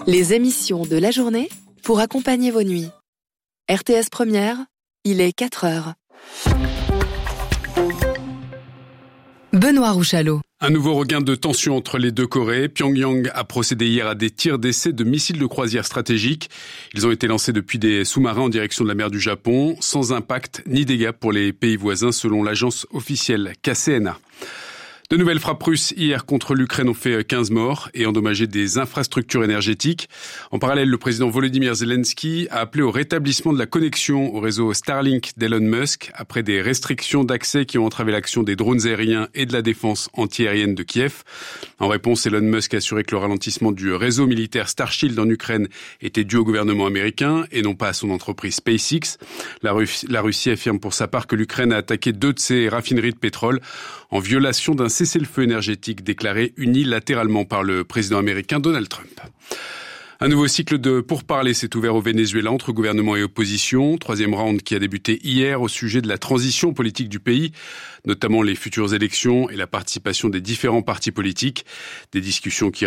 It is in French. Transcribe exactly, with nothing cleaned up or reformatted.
Les émissions de la journée pour accompagner vos nuits. R T S Première, il est quatre heures. Benoît Rouchalot. Un nouveau regain de tension entre les deux Corées. Pyongyang a procédé hier à des tirs d'essai de missiles de croisière stratégiques. Ils ont été lancés depuis des sous-marins en direction de la mer du Japon, sans impact ni dégâts pour les pays voisins, selon l'agence officielle K C N A. De nouvelles frappes russes hier contre l'Ukraine ont fait quinze morts et endommagé des infrastructures énergétiques. En parallèle, le président Volodymyr Zelensky a appelé au rétablissement de la connexion au réseau Starlink d'Elon Musk après des restrictions d'accès qui ont entravé l'action des drones aériens et de la défense antiaérienne de Kiev. En réponse, Elon Musk a assuré que le ralentissement du réseau militaire Starshield en Ukraine était dû au gouvernement américain et non pas à son entreprise SpaceX. La Russie, la Russie affirme pour sa part que l'Ukraine a attaqué deux de ses raffineries de pétrole en violation d'un cessez-le-feu énergétique déclaré unilatéralement par le président américain Donald Trump. Un nouveau cycle de pourparlers s'est ouvert au Venezuela entre gouvernement et opposition. Troisième round qui a débuté hier au sujet de la transition politique du pays, notamment les futures élections et la participation des différents partis politiques. Des discussions qui